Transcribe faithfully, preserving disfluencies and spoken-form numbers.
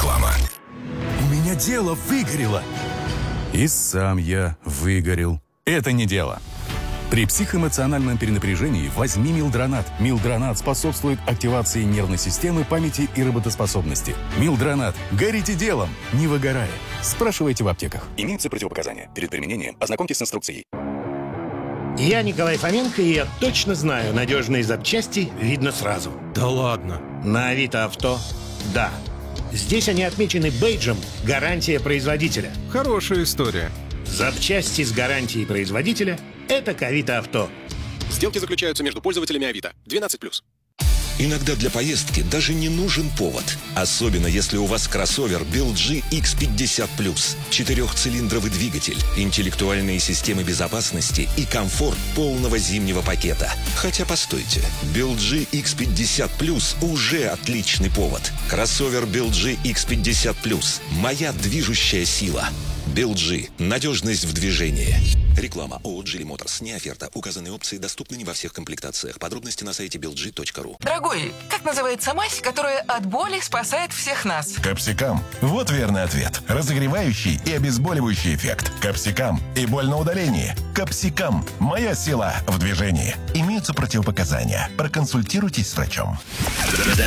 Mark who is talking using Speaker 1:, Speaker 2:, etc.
Speaker 1: Реклама.
Speaker 2: У меня дело выгорело. И сам я выгорел. Это не дело. При психоэмоциональном перенапряжении возьми Милдронат. Милдронат способствует активации нервной системы, памяти и работоспособности. Милдронат. Горите делом, не выгорая. Спрашивайте в аптеках. Имеются противопоказания. Перед применением ознакомьтесь с инструкцией.
Speaker 3: Я Николай Фоменко, и я точно знаю, надежные запчасти видно сразу.
Speaker 4: Да ладно.
Speaker 3: На Авито Авто – да. Здесь они отмечены бейджем «Гарантия производителя».
Speaker 4: Хорошая история.
Speaker 3: Запчасти с гарантией производителя – это к Авито Авто.
Speaker 5: Сделки заключаются между пользователями Авито. двенадцать плюс.
Speaker 1: Иногда для поездки даже не нужен повод. Особенно если у вас кроссовер би эл джи икс пятьдесят плюс. Четырехцилиндровый двигатель, интеллектуальные системы безопасности и комфорт полного зимнего пакета. Хотя постойте, би эл джи икс пятьдесят плюс уже отличный повод. Кроссовер би эл джи икс пятьдесят плюс. Моя движущая сила. би эл джи. Надежность в движении. Реклама ООО «Джили Моторс». Не оферта. Указанные опции доступны не во всех комплектациях. Подробности на сайте би эл джи точка ру.
Speaker 6: Дорогой, как называется мазь, которая от боли спасает всех нас?
Speaker 7: Капсикам. Вот верный ответ. Разогревающий и обезболивающий эффект. Капсикам. И боль на удалении. Капсикам. Моя сила в движении. Имеются противопоказания. Проконсультируйтесь с врачом.